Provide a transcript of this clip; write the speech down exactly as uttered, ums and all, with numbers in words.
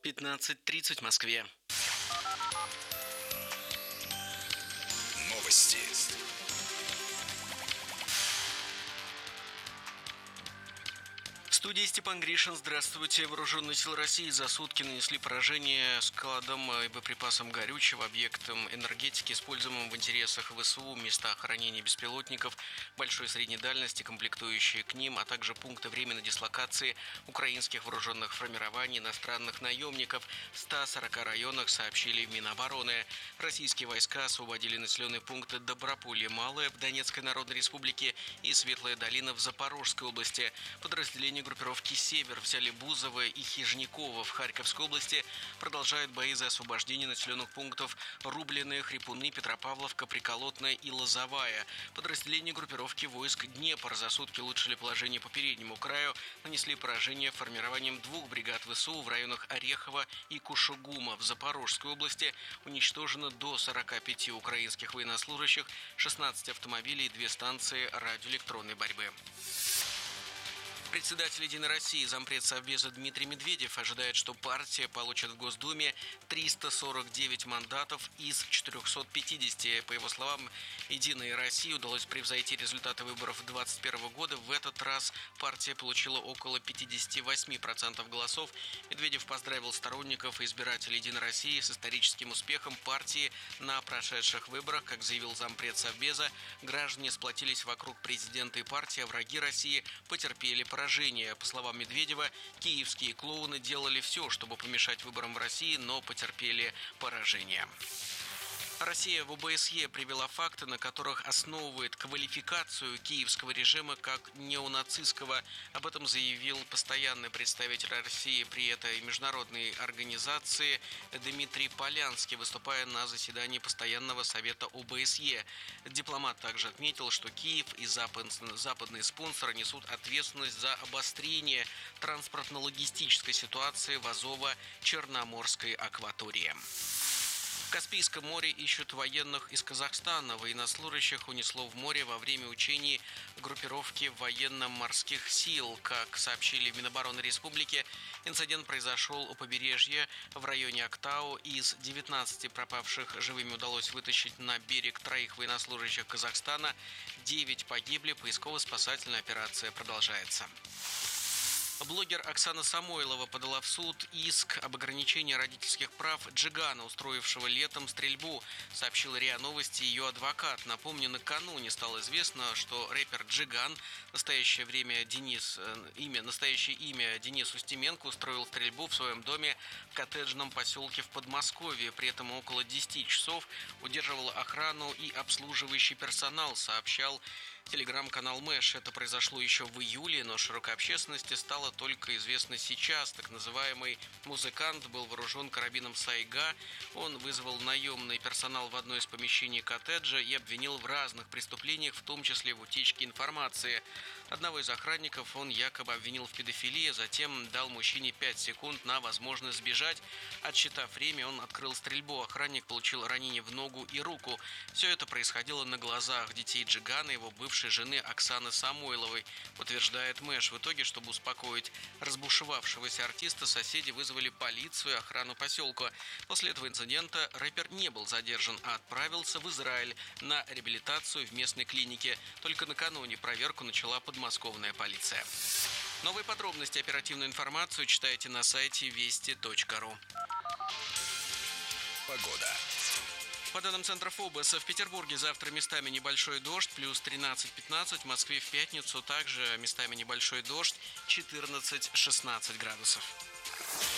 пятнадцать тридцать в Москве. Новости. В студии Степан Гришин. Здравствуйте. Вооруженные силы России за сутки нанесли поражение складам и боеприпасам горючего, объектам энергетики, используемым в интересах ВСУ, места хранения беспилотников большой и средней дальности, комплектующие к ним, а также пункты временной дислокации украинских вооруженных формирований, иностранных наемников в ста сорока районах, сообщили в Минобороны. Российские войска освободили населенные пункты Доброполье Малое в Донецкой Народной Республике и Светлая Долина в Запорожской области. Подразделения группировки «Север» взяли Бузово и Хижниково в Харьковской области. Продолжают бои за освобождение населенных пунктов Рубленые, Хрипуны, Петропавловка, Приколотная и Лозовая. Подразделения группировки войск «Днепр» за сутки улучшили положение по переднему краю, нанесли поражение формированием двух бригад ВСУ в районах Орехова и Кушугума. В Запорожской области уничтожено до сорока пяти украинских военнослужащих, шестнадцать автомобилей и две станции радиоэлектронной борьбы. Председатель «Единой России», зампред Совбеза Дмитрий Медведев ожидает, что партия получит в Госдуме триста сорок девять мандатов из четырехсот пятидесяти. По его словам, «Единой России» удалось превзойти результаты выборов две тысячи двадцать первого года. В этот раз партия получила около пятьдесят восемь процентов голосов. Медведев поздравил сторонников и избирателей «Единой России» с историческим успехом партии на прошедших выборах. Как заявил зампред Совбеза, граждане сплотились вокруг президента и партии, а враги России потерпели поражение. По словам Медведева, киевские клоуны делали все, чтобы помешать выборам в России, но потерпели поражение. Россия в ОБСЕ привела факты, на которых основывает квалификацию киевского режима как неонацистского. Об этом заявил постоянный представитель России при этой международной организации Дмитрий Полянский, выступая на заседании Постоянного совета ОБСЕ. Дипломат также отметил, что Киев и западные спонсоры несут ответственность за обострение транспортно-логистической ситуации в Азово-Черноморской акватории. В Каспийском море ищут военных из Казахстана. Военнослужащих унесло в море во время учений группировки военно-морских сил. Как сообщили в Минобороны Республики, инцидент произошел у побережья в районе Актау. Из девятнадцати пропавших живыми удалось вытащить на берег троих военнослужащих Казахстана. Девять погибли. Поисково-спасательная операция продолжается. Блогер Оксана Самойлова подала в суд иск об ограничении родительских прав Джигана, устроившего летом стрельбу, сообщил РИА Новости ее адвокат. Напомню, накануне стало известно, что рэпер Джиган, настоящее время Денис, имя, настоящее имя Денис Устименко, устроил стрельбу в своем доме в коттеджном поселке в Подмосковье. При этом около десяти часов удерживал охрану и обслуживающий персонал, сообщал телеграм-канал Мэш. Это произошло еще в июле, но широкой общественности стало только известно сейчас. Так называемый музыкант был вооружен карабином Сайга. Он вызвал наемный персонал в одно из помещений коттеджа и обвинил в разных преступлениях, в том числе в утечке информации. Одного из охранников он якобы обвинил в педофилии, затем дал мужчине пять секунд на возможность сбежать. Отсчитав время, он открыл стрельбу. Охранник получил ранение в ногу и руку. Все это происходило на глазах детей Джигана и его бывшей жены Оксаны Самойловой, утверждает Мэш. В итоге, чтобы успокоить разбушевавшегося артиста, соседи вызвали полицию и охрану поселка. После этого инцидента рэпер не был задержан, а отправился в Израиль на реабилитацию в местной клинике. Только накануне проверку начала подмосковная полиция. Новые подробности, оперативную информацию читайте на сайте вести точка ру. Погода. По данным Центра ФОБОСа, в Петербурге завтра местами небольшой дождь, плюс тринадцать-пятнадцать, в Москве в пятницу также местами небольшой дождь, четырнадцать-шестнадцать градусов.